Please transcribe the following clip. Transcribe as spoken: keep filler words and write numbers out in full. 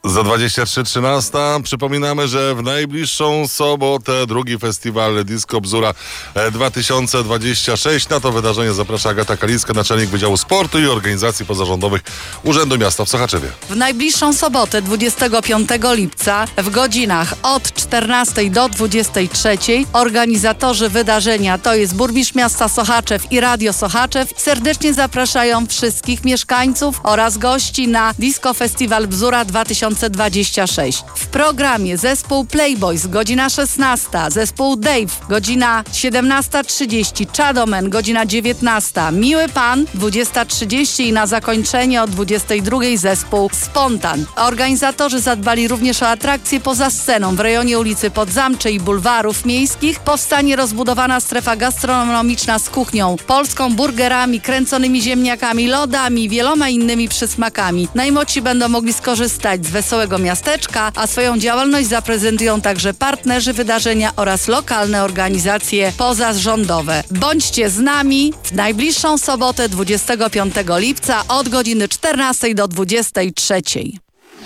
Za dwadzieścia trzy trzynaście przypominamy, że w najbliższą sobotę drugi festiwal Disco Bzura dwa tysiące dwadzieścia sześć. Na to wydarzenie zaprasza Agata Kaliska, naczelnik Wydziału Sportu i Organizacji Pozarządowych Urzędu Miasta w Sochaczewie. W najbliższą sobotę dwudziestego piątego lipca w godzinach od czternastej do dwudziestej trzeciej organizatorzy wydarzenia, to jest burmistrz miasta Sochaczew i Radio Sochaczew, serdecznie zapraszają wszystkich mieszkańców oraz gości na Disco Festiwal Bzura dwa tysiące dwadzieścia sześć. W programie zespół Playboys, godzina szesnasta, zespół Dave, godzina siedemnasta trzydzieści, Chadomen, godzina dziewiętnasta, Miły Pan, dwudziesta trzydzieści i na zakończenie o dwudziestej drugiej zespół Spontan. Organizatorzy zadbali również o atrakcje poza sceną. W rejonie ulicy Podzamczej i bulwarów miejskich powstanie rozbudowana strefa gastronomiczna z kuchnią polską, burgerami, kręconymi ziemniakami, lodami, wieloma innymi przysmakami. Najmłodsi będą mogli skorzystać z wesołego miasteczka, a swoją działalność zaprezentują także partnerzy wydarzenia oraz lokalne organizacje pozarządowe. Bądźcie z nami w najbliższą sobotę dwudziestego piątego lipca od godziny czternastej do dwudziestej trzeciej.